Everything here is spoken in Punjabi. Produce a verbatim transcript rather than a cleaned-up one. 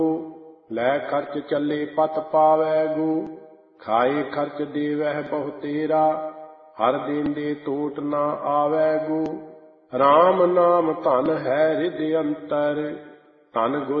ਲੈ ਖਰਚ ਚੱਲੇ ਪਤ ਪਾਵੈ ਗੋ। ਖਾਏ ਖਰਚ ਦੇਵਹਿ ਬਹੁ ਤੇਰਾ, ਹਰ ਦੇਂਦੇ ਟੋਟ ਨਾ ਆਵੈ ਗੋ। ਰਾਮ ਨਾਮ ਧਨ ਹੈ ਹਿਰਦਿ ਅੰਤਰ, ਧਨ ਗੁਰ